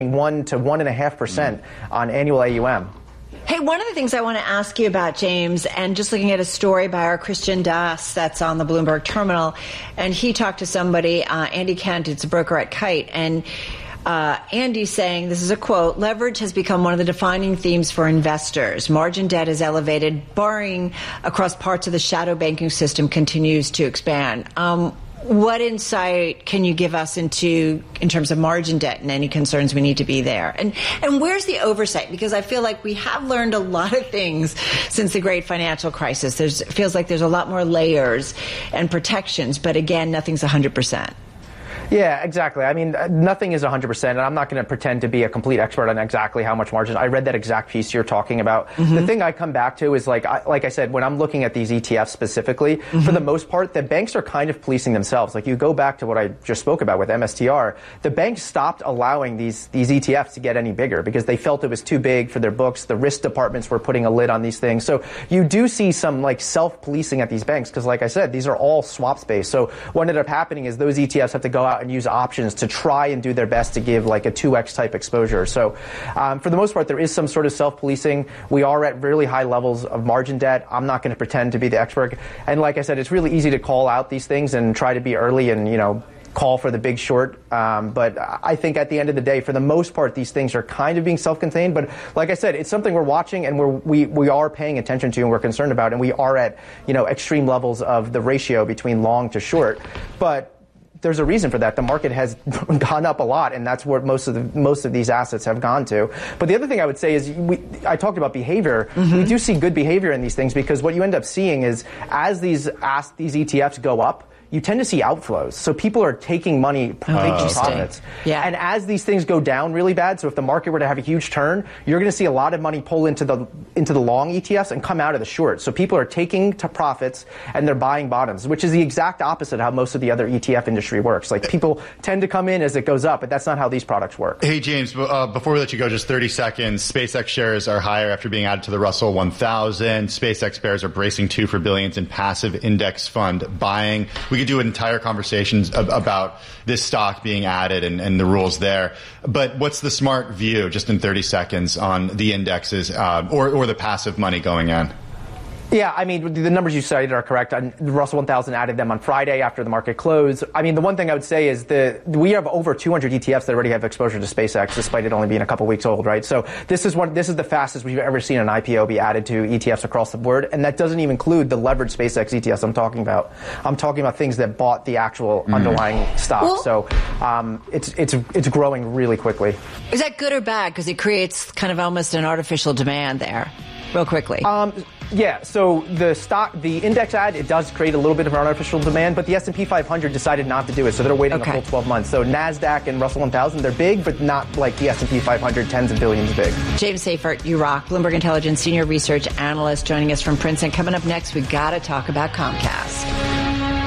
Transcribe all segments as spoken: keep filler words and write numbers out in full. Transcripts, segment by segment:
one to one and a half percent on annual A U M. Hey, one of the things I want to ask you about, James, and just looking at a story by our Christian Das that's on the Bloomberg terminal, and he talked to somebody, uh, Andy Kent, it's a broker at Kite, and uh, Andy's saying, this is a quote, leverage has become one of the defining themes for investors. Margin debt is elevated. Borrowing across parts of the shadow banking system continues to expand. Um, What insight can you give us into in terms of margin debt and any concerns we need to be there? And and where's the oversight? Because I feel like we have learned a lot of things since the great financial crisis. There's it feels like there's a lot more layers and protections, but again, nothing's one hundred percent. Yeah, exactly. I mean, nothing is one hundred percent, and I'm not going to pretend to be a complete expert on exactly how much margin. I read that exact piece you're talking about. Mm-hmm. The thing I come back to is, like I, like I said, when I'm looking at these E T Fs specifically, mm-hmm. for the most part, the banks are kind of policing themselves. Like, you go back to what I just spoke about with M S T R, the banks stopped allowing these, these E T Fs to get any bigger because they felt it was too big for their books. The risk departments were putting a lid on these things. So you do see some, like, self-policing at these banks because, like I said, these are all swaps-based. So what ended up happening is those E T Fs have to go out and use options to try and do their best to give like a two X type exposure. So um, for the most part, there is some sort of self-policing. We are at really high levels of margin debt. I'm not going to pretend to be the expert. And like I said, it's really easy to call out these things and try to be early and, you know, call for the big short. Um, but I think at the end of the day, for the most part, these things are kind of being self-contained. But like I said, it's something we're watching and we're, we, we are paying attention to and we're concerned about. And we are at, you know, extreme levels of the ratio between long to short. But there's a reason for that. The market has gone up a lot, and that's where most of the most of these assets have gone to. But the other thing I would say is, we, I talked about behavior. Mm-hmm. We do see good behavior in these things because what you end up seeing is as these as these E T Fs go up, you tend to see outflows. So people are taking money, oh, making profits. Yeah. And as these things go down really bad, so if the market were to have a huge turn, you're going to see a lot of money pull into the into the long E T Fs and come out of the short. So people are taking to profits and they're buying bottoms, which is the exact opposite of how most of the other E T F industry works. Like, people tend to come in as it goes up, but that's not how these products work. Hey, James, uh, before we let you go, just thirty seconds. SpaceX shares are higher after being added to the Russell one thousand. SpaceX bears are bracing too for billions in passive index fund buying. We could do an entire conversation about this stock being added and, and the rules there. But what's the smart view, just in thirty seconds, on the indexes uh, or, or the passive money going in? Yeah, I mean, the numbers you cited are correct. The Russell one thousand added them on Friday after the market closed. I mean, the one thing I would say is that we have over two hundred E T Fs that already have exposure to SpaceX, despite it only being a couple weeks old, right? So this is one, this is the fastest we've ever seen an I P O be added to E T Fs across the board, and that doesn't even include the leveraged SpaceX E T Fs I'm talking about. I'm talking about things that bought the actual mm. underlying stock. Well, so um, it's it's it's growing really quickly. Is that good or bad? Because it creates kind of almost an artificial demand there, real quickly. Um, Yeah, so the stock, the index ad, it does create a little bit of an artificial demand, but the S and P five hundred decided not to do it, so they're waiting okay. a full twelve months. So NASDAQ and Russell one thousand, they're big, but not like the S and P five hundred, tens of billions big. James Seyffart, you rock. Bloomberg Intelligence Senior Research Analyst joining us from Princeton. Coming up next, we've got to talk about Comcast.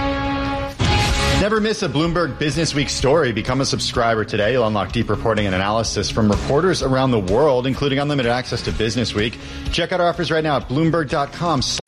Never miss a Bloomberg Business Week story. Become a subscriber today. You'll unlock deep reporting and analysis from reporters around the world, including unlimited access to Business Week. Check out our offers right now at bloomberg dot com.